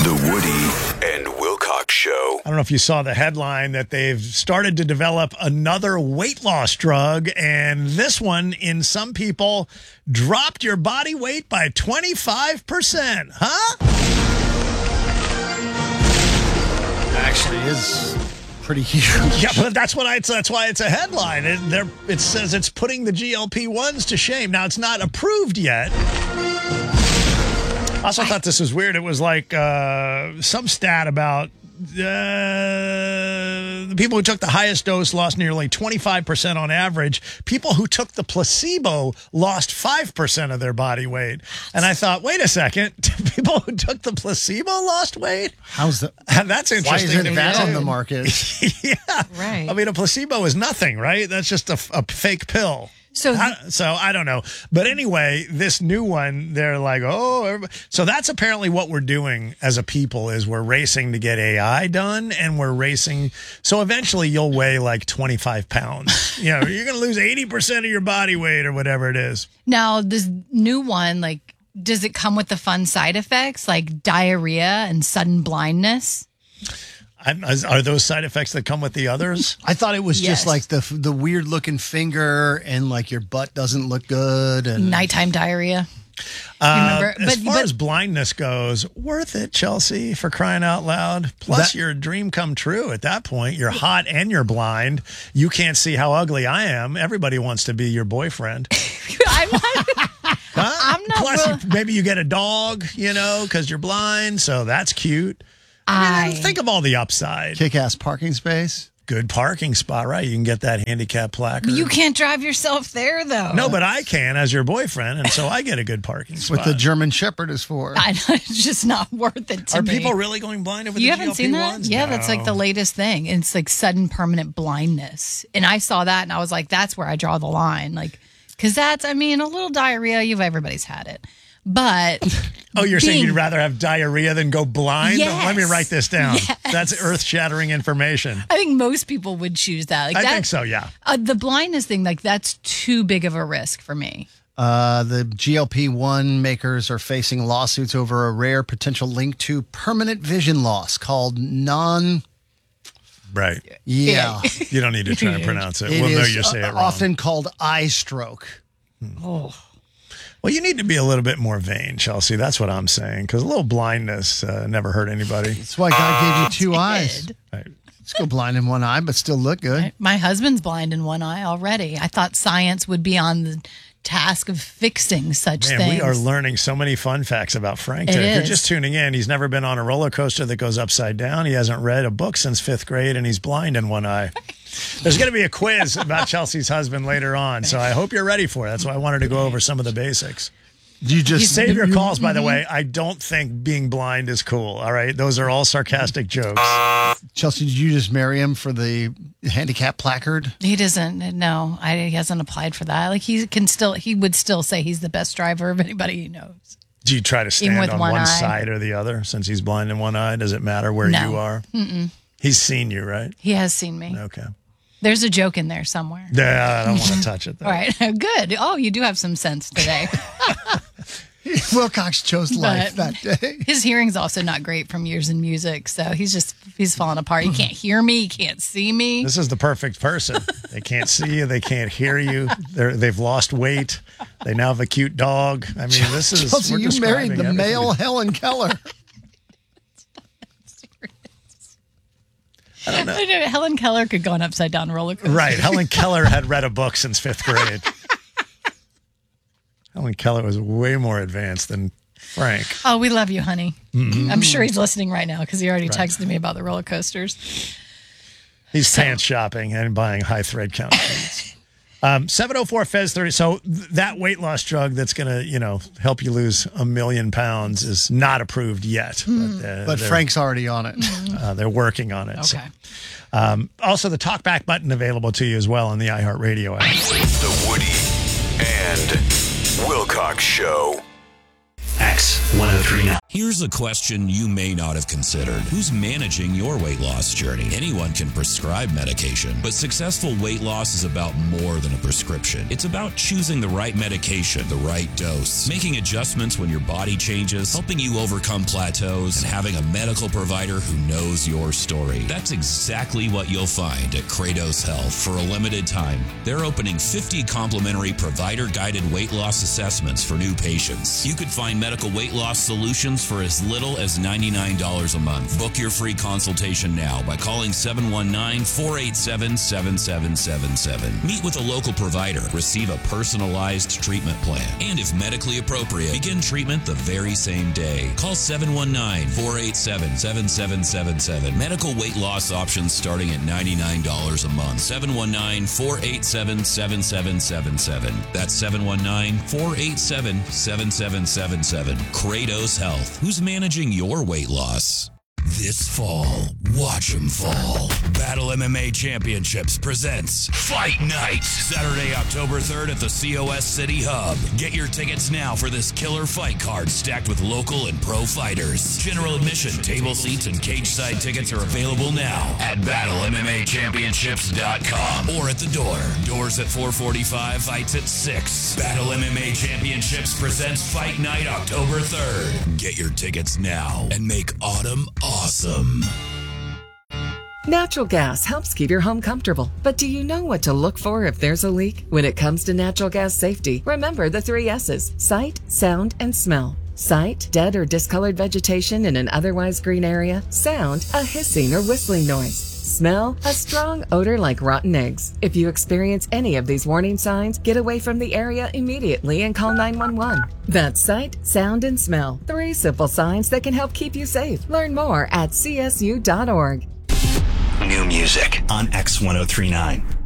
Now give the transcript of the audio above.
The Woody and Wilcox Show. I don't know if you saw the headline that they've started to develop another weight loss drug, and this one, in some people, dropped your body weight by 25%. Huh? Actually is pretty huge. Yeah, but that's why it's a headline. It says it's putting the GLP-1s to shame. Now, it's not approved yet. I also thought this was weird. It was like some stat about the people who took the highest dose lost nearly 25% on average. People who took the placebo lost 5% of their body weight. And I thought, wait a second. People who took the placebo lost weight? How's that? That's interesting. Why isn't that on the market? Yeah. Right. I mean, a placebo is nothing, right? That's just a fake pill. So I don't know. But anyway, this new one, they're like, so that's apparently what we're doing as a people is we're racing to get AI done, and we're racing. So eventually you'll weigh like 25 pounds. You're going to lose 80% of your body weight or whatever it is. Now, this new one, like, does it come with the fun side effects like diarrhea and sudden blindness? Are those side effects that come with the others? I thought it was Yes. just like the weird looking finger and like your butt doesn't look good and Nighttime diarrhea. As far as blindness goes, worth it, Chelsea, for crying out loud. Plus, you're a dream come true at that point. You're hot and you're blind. You can't see how ugly I am. Everybody wants to be your boyfriend. I'm not. Huh? I'm not. Plus, maybe you get a dog, because you're blind. So that's cute. I mean, think of all the upside. kick-ass parking space. Good parking spot, right? You can get that handicap placard. You can't drive yourself there, though. No, but I can as your boyfriend, and so I get a good parking spot. What the German Shepherd is for. I know, it's just not worth it to Are me. people really going blind over the You GLP-1s? haven't seen that? Yeah, that's like the latest thing. It's like sudden permanent blindness. And I saw that and I was like, that's where I draw the line. Like, because that's, a little diarrhea, everybody's had it. But. Oh, you're saying you'd rather have diarrhea than go blind? Yes. Let me write this down. Yes. That's earth-shattering information. I think most people would choose that. Like I think so, yeah. The blindness thing, like that's too big of a risk for me. The GLP-1 makers are facing lawsuits over a rare potential link to permanent vision loss called Right. Yeah. You don't need to try and pronounce it. It We'll know is you say it wrong. often called eye stroke. Oh. Well, you need to be a little bit more vain, Chelsea. That's what I'm saying. Because a little blindness never hurt anybody. That's why God gave you two eyes. Right. Still blind in one eye, but still look good. My husband's blind in one eye already. I thought science would be on the task of fixing such Man, things. we are learning so many fun facts about Frank today. If you're just tuning in, he's never been on a roller coaster that goes upside down. He hasn't read a book since 5th grade, and he's blind in one eye. There's going to be a quiz about Chelsea's husband later on, so I hope you're ready for it. That's why I wanted to go over some of the basics. You just Save your calls, by the way. I don't think being blind is cool, all right? Those are all sarcastic jokes. Chelsea, did you just marry him for the handicap placard? He doesn't. No, he hasn't applied for that. Like he would still say he's the best driver of anybody he knows. Do you try to stand with on one one eye. side or the other since he's blind in one eye? Does it matter where No. you are? Mm-mm. He's seen you, right? He has seen me. Okay. There's a joke in there somewhere. Yeah, I don't want to touch it, though. All right, good. Oh, you do have some sense today. Wilcox chose life But- that day. His hearing's also not great from years in music, so he's falling apart. He can't hear me. He can't see me. This is the perfect person. They can't see you. They can't hear you. They've lost weight. They now have a cute dog. I mean, this is. Chelsea, we're you married describing the everything. male Helen Keller. I know Helen Keller could go on upside down roller coaster. Right. Helen Keller had read a book since 5th grade. Helen Keller was way more advanced than Frank. Oh, we love you, honey. Mm-hmm. I'm sure he's listening right now because he already texted me about the roller coasters. He's pants shopping and buying high thread count sheets. 704 Fez 30. So that weight loss drug that's going to, help you lose 1 million pounds is not approved yet. But Frank's already on it. They're working on it. Okay. So. Also, the talkback button available to you as well on the iHeartRadio app. The Woody and Wilcox Show. X X1039. Here's a question you may not have considered. Who's managing your weight loss journey? Anyone can prescribe medication, but successful weight loss is about more than a prescription. It's about choosing the right medication, the right dose, making adjustments when your body changes, helping you overcome plateaus, and having a medical provider who knows your story. That's exactly what you'll find at Kratos Health. For a limited time, they're opening 50 complimentary provider-guided weight loss assessments for new patients. You could find medical weight loss solutions for as little as $99 a month. Book your free consultation now by calling 719-487-7777. Meet with a local provider. Receive a personalized treatment plan. And if medically appropriate, begin treatment the very same day. Call 719-487-7777. Medical weight loss options starting at $99 a month. 719-487-7777. That's 719-487-7777. Kratos Health. Who's managing your weight loss? This fall, watch them fall. Battle MMA Championships presents Fight Night. Saturday, October 3rd at the COS City Hub. Get your tickets now for this killer fight card stacked with local and pro fighters. General admission, table seats, and cage side tickets are available now at BattleMMAChampionships.com or at the door. Doors at 4:45, fights at 6. Battle MMA Championships presents Fight Night October 3rd. Get your tickets now and make autumn awesome. Natural gas helps keep your home comfortable. But do you know what to look for if there's a leak? When it comes to natural gas safety, remember the 3 S's: sight, sound, and smell. Sight, dead or discolored vegetation in an otherwise green area. Sound, a hissing or whistling noise. Smell, a strong odor like rotten eggs. If you experience any of these warning signs, get away from the area immediately and call 911. That's sight, sound, and smell. 3 simple signs that can help keep you safe. Learn more at csu.org. New music on X1039.